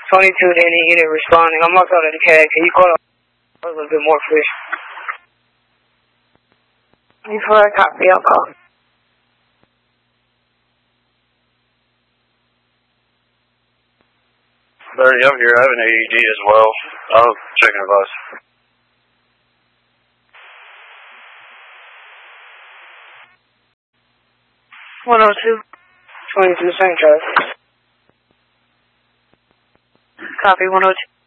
22, Danny Unit responding. I'm outside of the CAD. Can you call a little bit more, please? Before I copy, I'll call. 30, I'm here. I have an AED as well. I'll check an advice. 102. 22, same charge. Copy, 102.